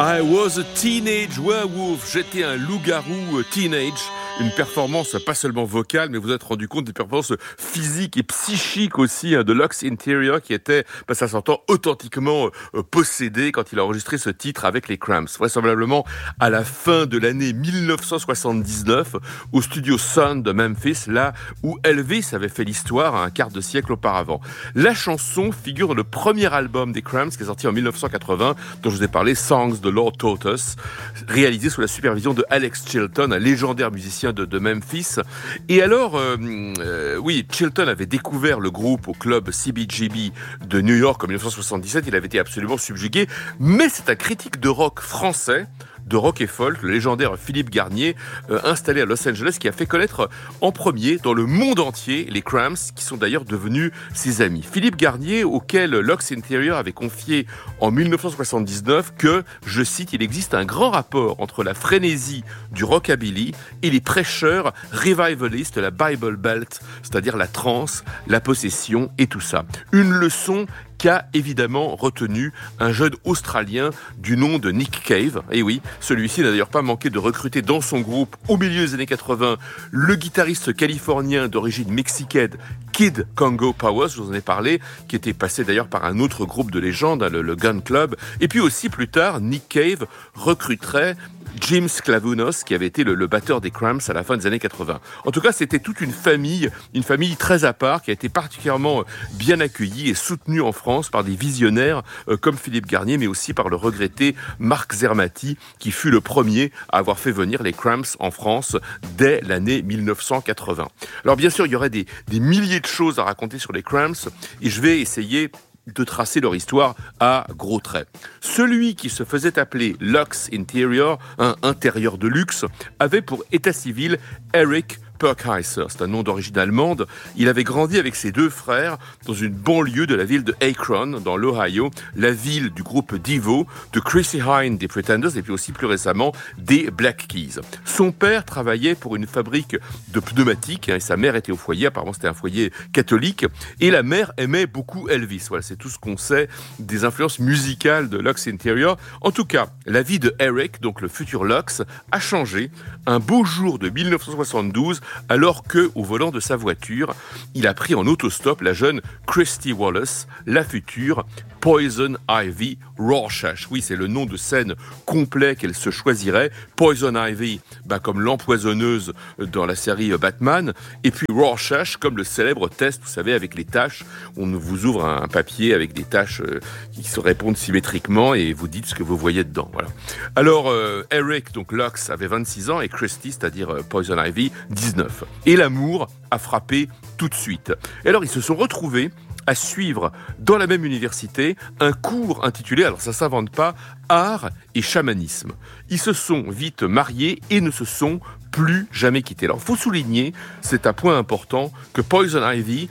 I was a teenage werewolf. J'étais un loup-garou teenage. Une performance pas seulement vocale, mais vous vous êtes rendu compte des performances physiques et psychiques aussi de Lux Interior qui était, ça s'entend, authentiquement possédé quand il a enregistré ce titre avec les Cramps. Vraisemblablement à la fin de l'année 1979 au studio Sun de Memphis, là où Elvis avait fait l'histoire un quart de siècle auparavant. La chanson figure dans le premier album des Cramps qui est sorti en 1980, dont je vous ai parlé, Songs the Lord Taught Us, réalisé sous la supervision de Alex Chilton, un légendaire musicien de Memphis. Et alors, oui, Chilton avait découvert le groupe au club CBGB de New York en 1977. Il avait été absolument subjugué. Mais c'est un critique de rock français, de rock et folk, le légendaire Philippe Garnier, installé à Los Angeles, qui a fait connaître en premier dans le monde entier les Cramps, qui sont d'ailleurs devenus ses amis. Philippe Garnier, auquel Lux Interior avait confié en 1979 que, je cite, il existe un grand rapport entre la frénésie du rockabilly et les prêcheurs revivalistes de la Bible Belt, c'est-à-dire la trance, la possession et tout ça. Une leçon qu'a évidemment retenu un jeune Australien du nom de Nick Cave. Et oui, celui-ci n'a d'ailleurs pas manqué de recruter dans son groupe, au milieu des années 80, le guitariste californien d'origine mexicaine, Kid Congo Powers, je vous en ai parlé, qui était passé d'ailleurs par un autre groupe de légende, le Gun Club. Et puis aussi plus tard, Nick Cave recruterait Jim Sclavunos, qui avait été le batteur des Cramps à la fin des années 80. En tout cas, c'était toute une famille très à part, qui a été particulièrement bien accueillie et soutenue en France par des visionnaires comme Philippe Garnier, mais aussi par le regretté Marc Zermati, qui fut le premier à avoir fait venir les Cramps en France dès l'année 1980. Alors bien sûr, il y aurait des milliers de choses à raconter sur les Cramps, et je vais essayer de tracer leur histoire à gros traits. Celui qui se faisait appeler Lux Interior, un intérieur de luxe, avait pour état civil Eric Purkheiser, c'est un nom d'origine allemande. Il avait grandi avec ses deux frères dans une banlieue de la ville de Akron, dans l'Ohio, la ville du groupe Devo, de Chrissy Hynde des Pretenders et puis aussi plus récemment des Black Keys. Son père travaillait pour une fabrique de pneumatiques et sa mère était au foyer, apparemment c'était un foyer catholique, et la mère aimait beaucoup Elvis. Voilà, c'est tout ce qu'on sait des influences musicales de Lux Interior. En tout cas, la vie de Eric, donc le futur Lux, a changé un beau jour de 1972 alors que, au volant de sa voiture, il a pris en autostop la jeune Christy Wallace, la future Poison Ivy Rorschach. Oui, c'est le nom de scène complet qu'elle se choisirait. Poison Ivy, comme l'empoisonneuse dans la série Batman. Et puis Rorschach, comme le célèbre test, vous savez, avec les taches. On vous ouvre un papier avec des taches qui se répondent symétriquement et vous dites ce que vous voyez dedans. Voilà. Alors, Eric, donc Lux, avait 26 ans et Christy, c'est-à-dire Poison Ivy, 19. Et l'amour a frappé tout de suite. Et alors, ils se sont retrouvés à suivre dans la même université un cours intitulé, alors ça s'invente pas, Art et chamanisme. Ils se sont vite mariés et ne se sont plus jamais quittés. Alors, faut souligner, c'est un point important, que Poison Ivy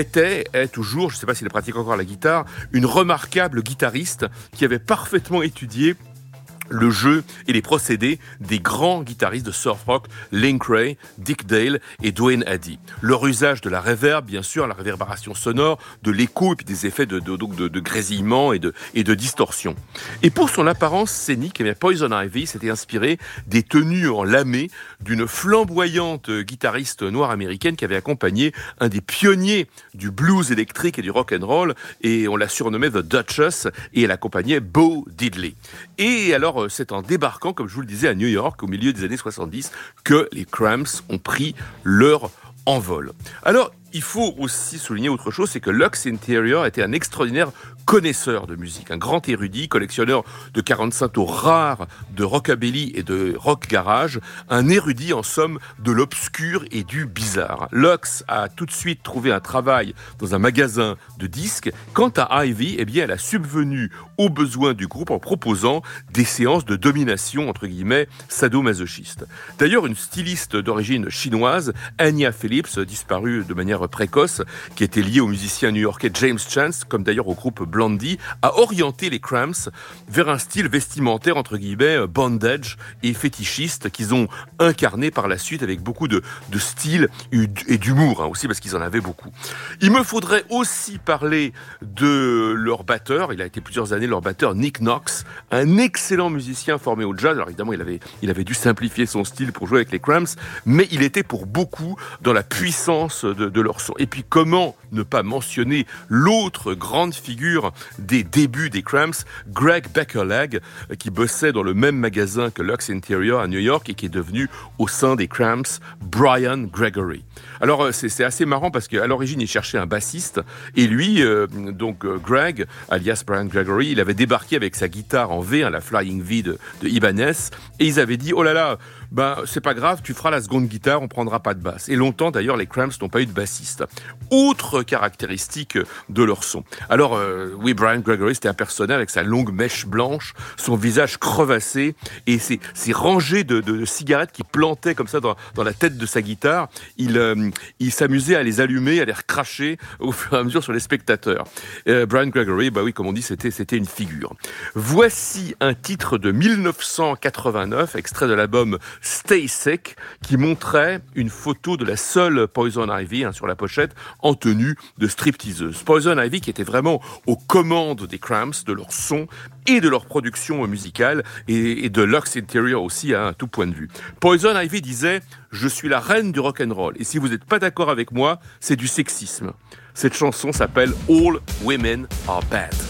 est toujours, je ne sais pas s'il pratique encore la guitare, une remarquable guitariste qui avait parfaitement étudié le jeu et les procédés des grands guitaristes de surf rock, Link Wray, Dick Dale et Duane Eddy. Leur usage de la reverb, bien sûr, la réverbération sonore, de l'écho et puis des effets de grésillement et de distorsion. Et pour son apparence scénique, Poison Ivy s'était inspiré des tenues en lamé d'une flamboyante guitariste noire américaine qui avait accompagné un des pionniers du blues électrique et du rock and roll, et on la surnommait The Duchess, et elle accompagnait Bo Diddley. Et alors, c'est en débarquant, comme je vous le disais, à New York, au milieu des années 70, que les Cramps ont pris leur envol. Alors, il faut aussi souligner autre chose, c'est que Lux Interior était un extraordinaire connaisseur de musique, un grand érudit, collectionneur de 45 tours rares de rockabilly et de rock garage, un érudit en somme de l'obscur et du bizarre. Lux a tout de suite trouvé un travail dans un magasin de disques. Quant à Ivy, elle a subvenu aux besoins du groupe en proposant des séances de domination, entre guillemets, sadomasochistes. D'ailleurs, une styliste d'origine chinoise, Anya Phillips, disparue de manière précoce, qui était liée au musicien new-yorkais James Chance, comme d'ailleurs au groupe Blondie, a orienté les Cramps vers un style vestimentaire entre guillemets bondage et fétichiste qu'ils ont incarné par la suite avec beaucoup de style et d'humour, aussi parce qu'ils en avaient beaucoup. Il me faudrait aussi parler de leur batteur. Il a été plusieurs années leur batteur, Nick Knox, un excellent musicien formé au jazz. Alors évidemment, il avait dû simplifier son style pour jouer avec les Cramps, mais il était pour beaucoup dans la puissance de leur son. Et puis comment ne pas mentionner l'autre grande figure des débuts des Cramps, Greg Beckerleg, qui bossait dans le même magasin que Lux Interior à New York et qui est devenu au sein des Cramps Brian Gregory. Alors c'est assez marrant parce qu'à l'origine il cherchait un bassiste et lui, Greg, alias Brian Gregory, il avait débarqué avec sa guitare en V, la Flying V de Ibanez, et ils avaient dit oh là là, c'est pas grave, tu feras la seconde guitare, on prendra pas de basse. Et longtemps d'ailleurs les Cramps n'ont pas eu de bassiste. Autre caractéristique de leur son. Alors oui, Brian Gregory c'était un personnage avec sa longue mèche blanche, son visage crevassé et ses rangées de cigarettes qui plantaient comme ça dans la tête de sa guitare. Il s'amusait à les allumer, à les recracher au fur et à mesure sur les spectateurs. Brian Gregory, oui, comme on dit, c'était une figure. Voici un titre de 1989, extrait de l'album Stay Sick, qui montrait une photo de la seule Poison Ivy sur la pochette en tenue de stripteaseuse. Poison Ivy qui était vraiment aux commandes des Cramps, de leur son et de leur production musicale et de Lux Interior aussi à tout point de vue. Poison Ivy disait « Je suis la reine du rock'n'roll et si vous n'êtes pas d'accord avec moi, c'est du sexisme ». Cette chanson s'appelle « All Women Are Bad ».